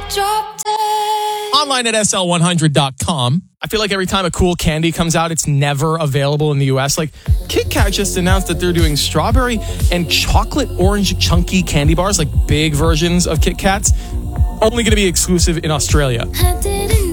Online at SL100.com. I feel like every time a cool candy comes out, it's never available in the U.S. Like, Kit Kat just announced that they're doing strawberry and chocolate orange chunky candy bars, like big versions of Kit Kats, only going to be exclusive in Australia.